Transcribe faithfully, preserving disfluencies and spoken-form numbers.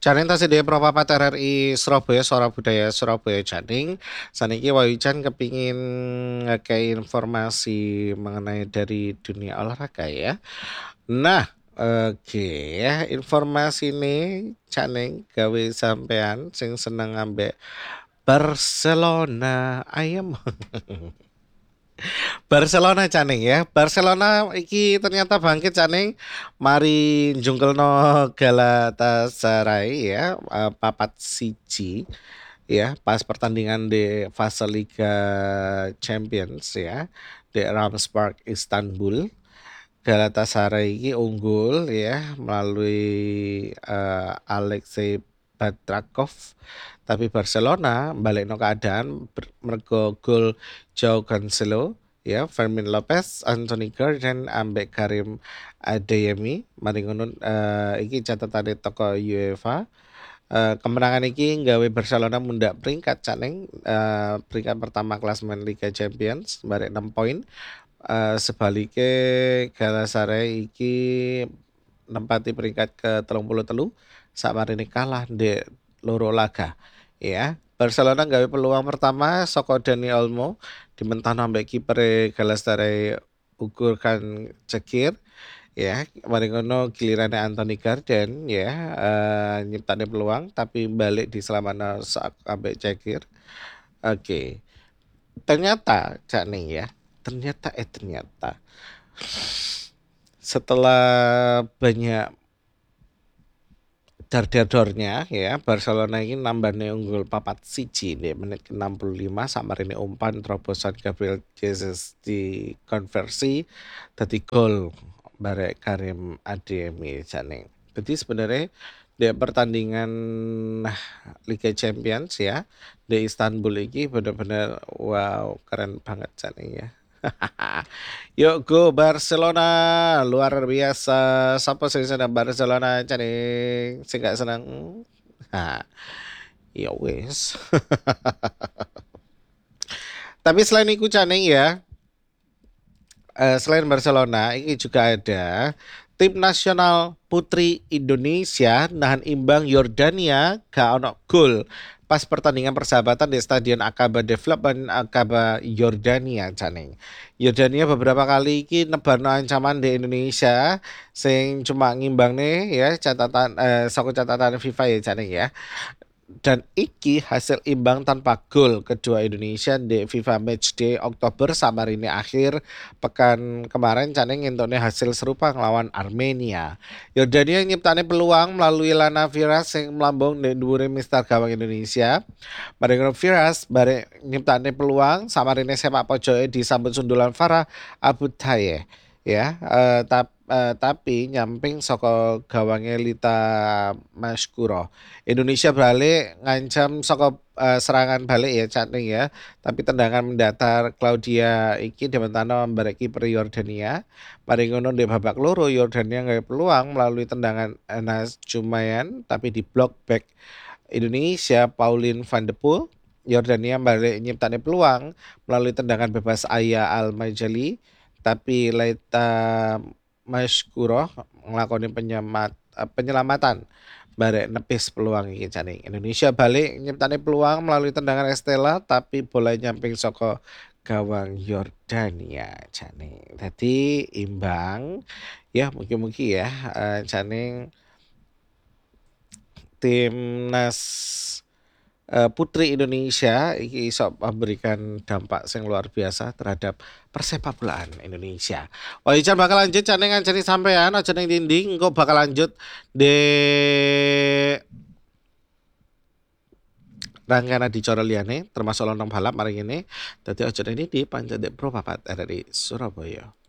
Jaring tasih dhewe Propapat R R I Surabaya Suara Budaya Surabaya Janing. Saniki Wawijan kepingin ngekei informasi mengenai dari dunia olahraga ya. Nah, oke ya informasi ini Janing gawe sampean sing seneng ambek Barcelona ayam. Barcelona Caning ya. Barcelona iki ternyata bangkit Caning. Mari njungkelno Galatasaray ya, eh, papat siji ya pas pertandingan di fase Liga Champions ya di Rams Park Istanbul. Galatasaray ini unggul ya melalui eh, Alexei Batrakov, tapi Barcelona balik no keadaan ber- mergo gol Joao Cancelo ya, Fermin Lopez, Anthony Gordon ambek Karim Adeyemi. Mari ngono eh, iki catatan toko UEFA. Eh, kemenangan iki nggawe Barcelona mundak peringkat caneng, eh, peringkat pertama klasemen Liga Champions barek enam poin. Eh, sebaliknya Galatasaray iki nempati peringkat ke telung puluh telu sakmarine kalah di loro laga ya. Barcelona gawe peluang pertama saka Dani Olmo dimentahno ambek kiper Galatasaray Ugur kan Cekir ya. Mari ngono gilirannya Anthony Garden ya, eh, nyiptane peluang tapi balik diselamatno sak ambek Cekir. Oke. Ternyata Cak nih ya, ternyata eh ternyata setelah banyak dar-dar-dornya ya, Barcelona ini nambahnya unggul papat siji di menit ke enam puluh lima sama ini umpan terobosan Gabriel Jesus di konversi tadi gol barek Karim Adeyemi Janing. Jadi sebenarnya di pertandingan nah, Liga Champions ya di Istanbul ini benar-benar wow keren banget Janing ya. Yuk go Barcelona luar biasa. Siapa sih senang Barcelona caning sing gak senang? Ha, ya wes. Tapi selain itu caning ya, eh, selain Barcelona ini juga ada tim nasional putri Indonesia nahan imbang Yordania gak ono gol pas pertandingan persahabatan di Stadion Akaba Development Akaba Yordania caning. Yordania beberapa kali iki nebarno ancaman di Indonesia sing cuma ngimbang nih ya catatan eh, saka catatan FIFA ya caning ya. Dan iki hasil imbang tanpa gol kedua Indonesia di FIFA Matchday Oktober sama ini akhir pekan kemarin caneng ngentone hasil serupa ngelawan Armenia. Yordania nyiptane peluang melalui Lana Viras yang melambung di dhuwure Mister Gawang Indonesia. Bareng Viras bare nyiptane peluang sama ini sepak pojoke disambut sundulan Farah Abu Tayyeh ya, eh, tap, eh, tapi nyamping saka gawange Lita Maskuro. Indonesia balik ngancam saka eh, serangan balik ya Chatting ya. Tapi tendangan mendatar Claudia iki dimentano barek kiper Yordania. Mari ngono di babak loro Yordania nggak peluang melalui tendangan Enas Jumayan tapi di block back Indonesia Pauline van de Poel. Yordania balik nyiptane peluang melalui tendangan bebas Aya Al Majali tapi Laita Maskuro ngelakoni penyemat, eh, penyelamatan barek nepis peluang iki jane. Indonesia balik nyiptane peluang melalui tendangan Estela tapi bola nyamping saka gawang Yordania jane. Tadi imbang ya mungkin-mungkin ya eh, jane timnas eh, putri Indonesia iki iso memberikan dampak yang luar biasa terhadap persepak bolaan Indonesia. Oh Ican bakal lanjut caneng ngancani sampean aja ning dinding engko bakal lanjut di rangkaian adicara liyane termasuk lontong balap mari ini. Dadi aja ini di Pancadek Pro Papat R R I Surabaya.